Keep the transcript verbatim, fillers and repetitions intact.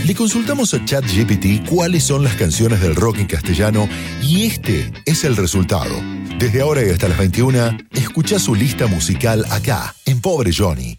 Le consultamos a ChatGPT cuáles son las canciones del rock en castellano y este es el resultado. Desde ahora y hasta las veintiuna, escucha su lista musical acá, en Pobre Johnny.